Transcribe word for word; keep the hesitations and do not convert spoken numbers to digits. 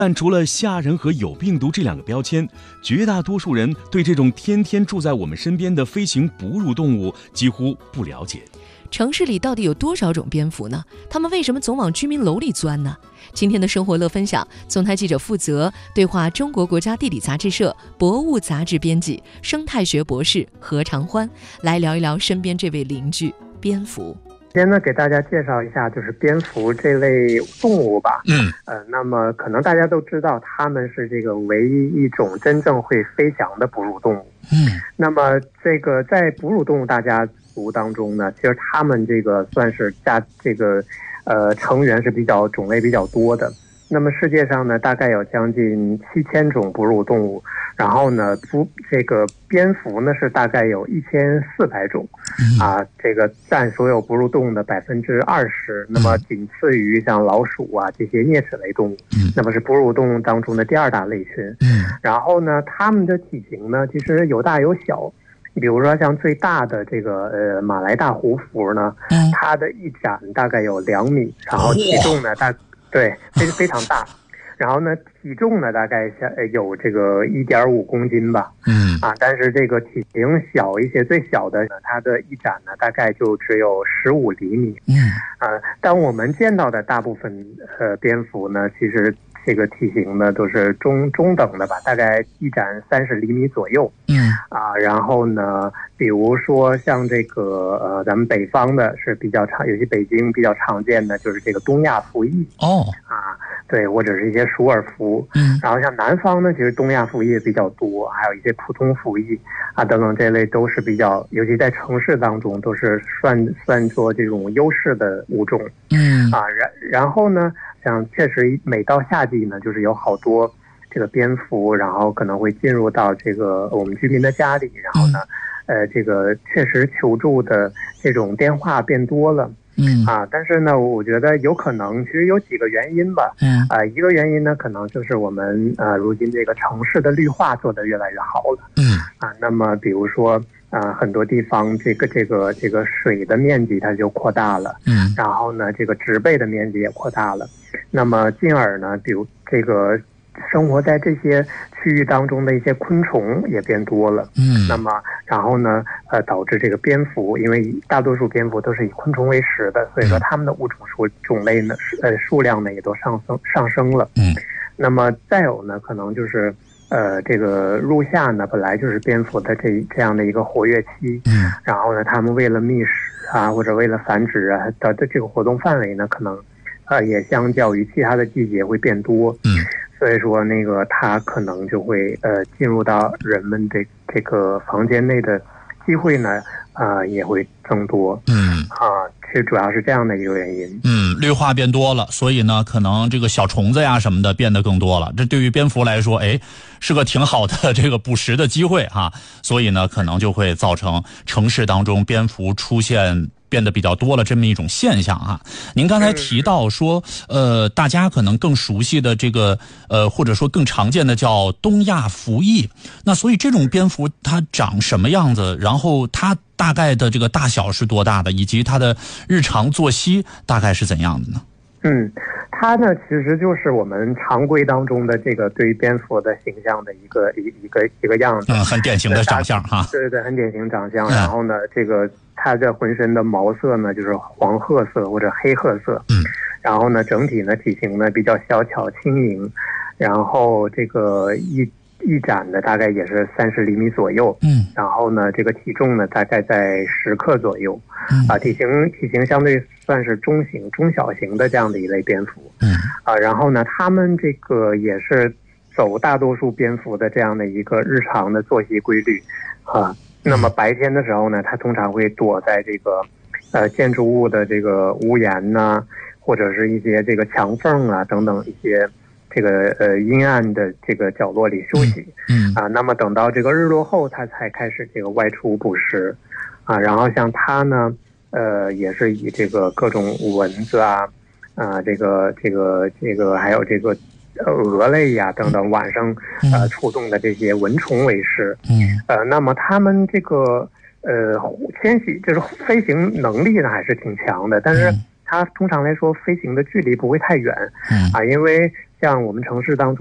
但除了吓人和有病毒这两个标签，绝大多数人对这种天天住在我们身边的飞行哺乳动物几乎不了解。 城市里到底有多少种蝙蝠呢？它们为什么总往居民楼里钻呢？今天的生活乐分享，总台记者负责对话中国国家地理杂志社博物杂志编辑、生态学博士何长欢，来聊一聊身边这位邻居蝙蝠。 先呢，给大家介绍一下就是蝙蝠这类动物吧。 嗯， 呃，那么可能大家都知道，它们是这个唯一一种真正会飞翔的哺乳动物。 嗯， 那么这个在哺乳动物大家族当中呢，其实它们这个算是家这个呃成员是比较种类比较多的。那么世界上呢，大概有将近七千种哺乳动物，然后呢，不这个蝙蝠呢是大概有一千四百种，啊，这个占所有哺乳动物的百分之二十。那么仅次于像老鼠啊这些啮齿类动物，那么是哺乳动物当中的第二大类群。 嗯， 然后呢，它们的体型呢其实有大有小。比如说像最大的这个呃马来大胡蝠呢，它的一展大概有两米，然后体重呢大对非非常大，然后呢体重呢大概有这个一点五公斤吧， 嗯啊，但是这个体型小一些，最小的呢，它的一展呢大概就只有十五厘米， 嗯啊，但我们见到的大部分呃蝙蝠呢，其实这个体型呢都是中中等的吧，大概一展三十厘米左右。 嗯啊，然后呢，比如说像这个呃，咱们北方的是比较常，尤其北京比较常见的就是这个东亚蝠翼。 哦， 啊，对，或者是一些鼠耳蝠。 嗯， 然后像南方呢，其实东亚蝠翼比较多，还有一些普通蝠翼啊等等这类都是比较，尤其在城市当中都是算算作这种优势的物种。 嗯啊，然然后呢，像确实每到夏季呢，就是有好多这个蝙蝠，然后可能会进入到这个我们居民的家里，然后呢，呃，这个确实求助的这种电话变多了。 嗯啊，但是呢，我觉得有可能其实有几个原因吧。 嗯啊，一个原因呢，可能就是我们呃如今这个城市的绿化做得越来越好了。 嗯啊，那么比如说啊，很多地方这个这个这个水的面积它就扩大了。 嗯然后呢，这个植被的面积也扩大了。那么进而呢，比如这个生活在这些区域当中的一些昆虫也变多了。 嗯， 那么然后呢，呃，导致这个蝙蝠，因为大多数蝙蝠都是以昆虫为食的，所以说它们的物种数种类呢，呃，数量呢也都上升上升了。 嗯， 那么再有呢，可能就是呃，这个入夏呢，本来就是蝙蝠的这这样的一个活跃期。 嗯， 然后呢，它们为了觅食啊，或者为了繁殖啊的的这个活动范围呢，可能呃也相较于其他的季节会变多。 嗯。 所以说，那个它可能就会呃进入到人们这这个房间内的机会呢，啊、呃、也会增多。 嗯啊，其实主要是这样的一个原因。 嗯，绿化变多了，所以呢，可能这个小虫子呀什么的变得更多了。这对于蝙蝠来说，哎，是个挺好的这个捕食的机会哈。所以呢，可能就会造成城市当中蝙蝠出现变得比较多了这么一种现象啊。您刚才提到说，呃，大家可能更熟悉的这个，呃，或者说更常见的叫东亚蝠翼。那所以这种蝙蝠它长什么样子？然后它大概的这个大小是多大的？以及它的日常作息大概是怎样的呢？ 嗯，它呢其实就是我们常规当中的这个对于蝙蝠的形象的一个一一个一个样子。 嗯，很典型的长相哈。 对对对，很典型长相。然后呢，这个它的浑身的毛色呢就是黄褐色或者黑褐色。 嗯。 然后呢，整体呢体型呢比较小巧轻盈，然后这个一一展呢大概也是三十厘米左右。 嗯。 然后呢，这个体重呢大概在十克左右。 嗯。 啊，体型体型相对算是中型、中小型的这样的一类蝙蝠。 嗯。 啊，然后呢，他们这个也是走大多数蝙蝠的这样的一个日常的作息规律。啊，那么白天的时候呢，它通常会躲在这个呃建筑物的这个屋檐呐、或者是一些这个墙缝啊等等一些这个呃阴暗的这个角落里休息。 嗯。 啊，那么等到这个日落后，它才开始这个外出捕食。啊，然后像它呢，呃，也是以这个各种蚊子啊，啊，这个这个这个还有这个呃蛾类呀、等等晚上呃出动的这些蚊虫为食。 嗯。呃， 那么它们这个呃迁徙就是飞行能力呢还是挺强的，但是它通常来说飞行的距离不会太远。 嗯。 啊，因为像我们城市当中